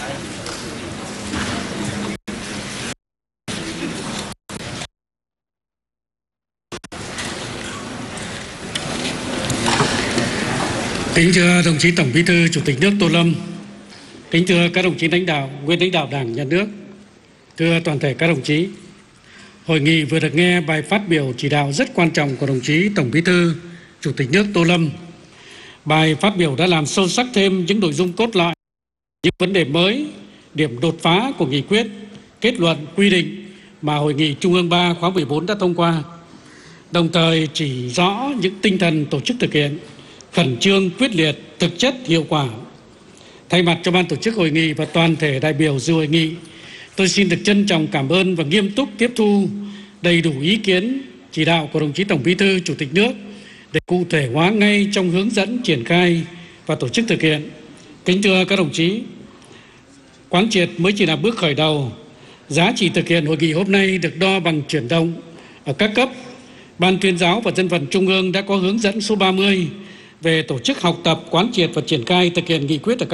Kính thưa đồng chí Tổng Bí thư Chủ tịch nước Tô Lâm, kính thưa các đồng chí lãnh đạo, nguyên lãnh đạo Đảng, Nhà nước, thưa toàn thể các đồng chí. Hội nghị vừa được nghe bài phát biểu chỉ đạo rất quan trọng của đồng chí Tổng Bí thư Chủ tịch nước Tô Lâm. Bài phát biểu đã làm sâu sắc thêm những nội dung cốt lõi, những vấn đề mới, điểm đột phá của nghị quyết, kết luận, quy định mà Hội nghị Trung ương 3 khóa 14 đã thông qua, đồng thời chỉ rõ những tinh thần tổ chức thực hiện khẩn trương, quyết liệt, thực chất, hiệu quả. Thay mặt cho ban tổ chức hội nghị và toàn thể đại biểu dự hội nghị, tôi xin được trân trọng cảm ơn và nghiêm túc tiếp thu đầy đủ ý kiến chỉ đạo của đồng chí Tổng Bí thư Chủ tịch nước để cụ thể hóa ngay trong hướng dẫn triển khai và tổ chức thực hiện. Kính thưa các đồng chí, quán triệt mới chỉ là bước khởi đầu. Giá trị thực hiện hội nghị hôm nay được đo bằng chuyển động ở các cấp. Ban Tuyên giáo và Dân vận Trung ương đã có hướng dẫn số 30 về tổ chức học tập, quán triệt và triển khai thực hiện nghị quyết ở các